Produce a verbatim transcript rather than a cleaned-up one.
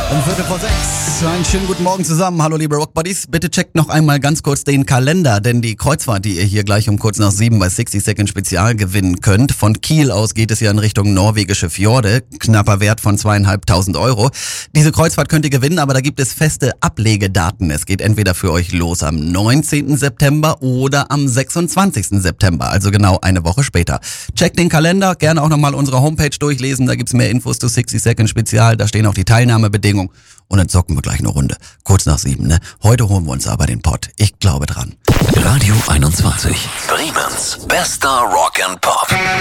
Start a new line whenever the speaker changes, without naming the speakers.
Um Viertel vor sechs. Einen schönen guten Morgen zusammen. Hallo liebe Rockbuddies. Bitte checkt noch einmal ganz kurz den Kalender, denn die Kreuzfahrt, die ihr hier gleich um kurz nach sieben bei sixty Second Spezial gewinnen könnt. Von Kiel aus geht es ja in Richtung norwegische Fjorde. Knapper Wert von zweieinhalbtausend Euro. Diese Kreuzfahrt könnt ihr gewinnen, aber da gibt es feste Ablegedaten. Es geht entweder für euch los am neunzehnten September oder am sechsundzwanzigsten September. Also genau eine Woche später. Checkt den Kalender. Gerne auch nochmal unsere Homepage durchlesen. Da gibt's mehr Infos zu sixty Second Spezial. Da stehen auch die Teilnahmebedingungen. Und dann zocken wir gleich eine Runde. Kurz nach sieben, ne? Heute holen wir uns aber den Pott. Ich glaube dran.
Radio einundzwanzig. Bremens bester Rock and Pop.